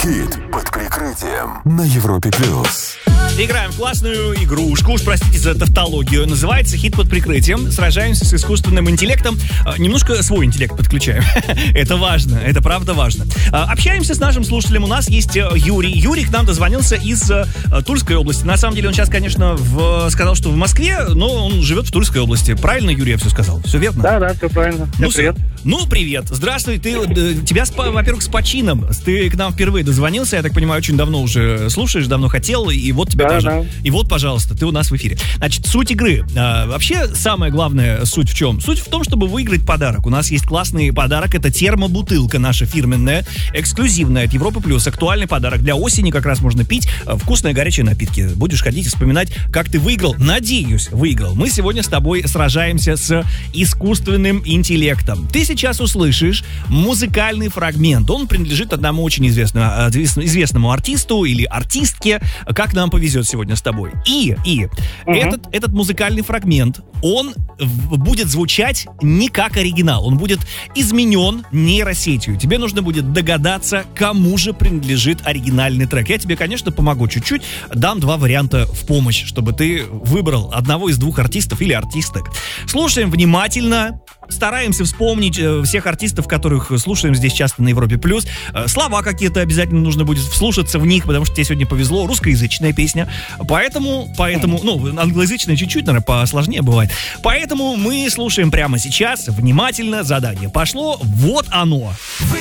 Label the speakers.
Speaker 1: Хит под прикрытием на Европе+.
Speaker 2: Играем в классную игрушку, уж простите за тавтологию. Называется «Хит под прикрытием». Сражаемся с искусственным интеллектом. Немножко свой интеллект подключаем. Это важно, это правда важно. Общаемся с нашим слушателем. У нас есть Юрий. Юрий к нам дозвонился из Тульской области. На самом деле он сейчас, конечно, сказал, что в Москве, но он живет в Тульской области. Правильно, Юрий, я все сказал? Все верно?
Speaker 3: Да, все правильно. Привет.
Speaker 2: Привет. Здравствуй. Тебя, во-первых, с почином. Ты к нам впервые дозвонился, я так понимаю, очень давно уже слушаешь, давно хотел, и вот тебе И вот, пожалуйста, ты у нас в эфире. Значит, суть игры. Вообще, самая главная суть в чем? Суть в том, чтобы выиграть подарок. У нас есть классный подарок. Это термобутылка наша фирменная, эксклюзивная от Европы+. Актуальный подарок. Для осени как раз можно пить вкусные горячие напитки. Будешь ходить и вспоминать, как ты выиграл. Надеюсь, выиграл. Мы сегодня с тобой сражаемся с искусственным интеллектом. Ты сейчас услышишь музыкальный фрагмент. Он принадлежит одному очень известному артисту или артистке. Как нам повезет сегодня с тобой. Этот музыкальный фрагмент, он будет звучать не как оригинал. Он будет изменен нейросетью. Тебе нужно будет догадаться, кому же принадлежит оригинальный трек. Я тебе, конечно, помогу чуть-чуть. Дам два варианта в помощь, чтобы ты выбрал одного из двух артистов или артисток. Слушаем внимательно. Стараемся вспомнить всех артистов, которых слушаем здесь часто на Европе+. Слова какие-то обязательно нужно будет вслушаться в них, потому что тебе сегодня повезло. Русскоязычная песня. Поэтому, англоязычная чуть-чуть, наверное, посложнее бывает. Поэтому мы слушаем прямо сейчас. Внимательно. Задание пошло. Вот оно.